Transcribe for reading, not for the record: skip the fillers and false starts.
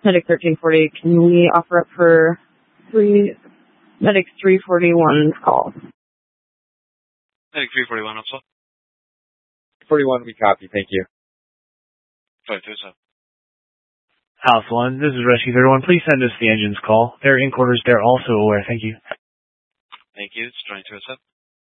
Medic 1340, can we offer up for Medic 341 call? Medic 341, also. 41, we copy. Thank you. 527. House 1, this is Rescue 31. Please send us the engine's call. They're in quarters. They're also aware. Thank you. Thank you. It's trying to accept.